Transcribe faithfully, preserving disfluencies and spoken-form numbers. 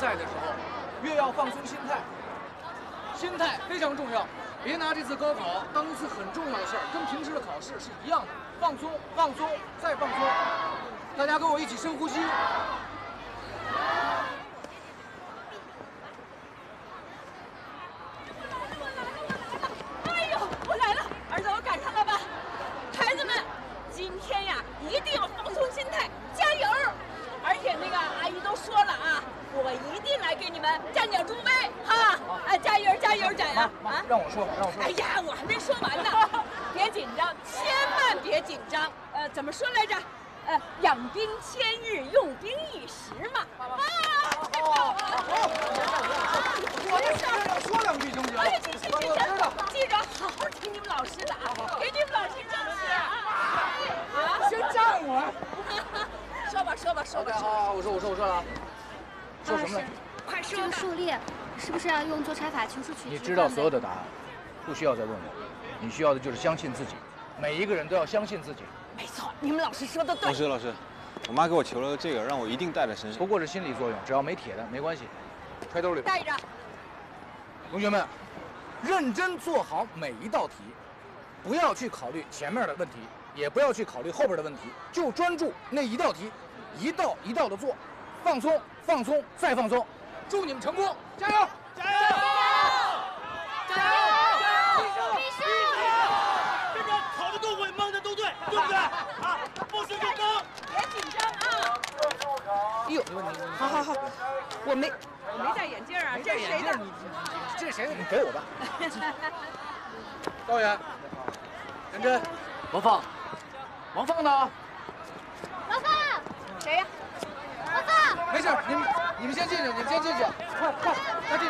赛的时候，越要放松心态，心态非常重要。别拿这次高考当一次很重要的事儿，跟平时的考试是一样的。放松，放松，再放松。大家跟我一起深呼吸。 哎呦，我来了，儿子，我赶上了吧？孩子们，今天呀，一定要放松心态，加油！而且那个阿姨都说了啊，我一定来给你们占点助威哈！啊，加油加油加油！ 啊，让我说，让我说。 哎呀，我还没说完呢，别紧张，千万别紧张。呃，怎么说来着？呃，养兵千日，用兵一时嘛。啊，太棒了！ 我这下要说两句行不行？ 哎，行行行行，记着好好听你们老师的啊，给你们老师争气啊！ 啊，先站我。 说吧说吧说吧。 好，我说我说我说了啊。说什么来？ 快说。 这个狩猎是不是要用做差法求出取？ 你知道所有的答案，不需要再问我。你需要的就是相信自己，每一个人都要相信自己。 没错，你们老师说的对。 老师老师，我妈给我求了这个，让我一定带在身上。 不过是心理作用，只要没铁的没关系，揣兜里吧。 带着。 同学们，认真做好每一道题，不要去考虑前面的问题，也不要去考虑后边的问题，就专注那一道题，一道一道的做，放松，放松，再放松。祝你们成功，加油！加油！加油！加油！ 必须！ 这个考的都会，蒙的都对，对不对？啊，不许就更。 别紧张啊！ 哎呦， 好好好，我没我没戴眼镜啊，这是谁的？ 你这是谁的？你给我吧。高远，认真。王放，王放呢？ 王放， 谁呀？ 王放， 没事，你们你们先进去，你们先进去，快快，快进。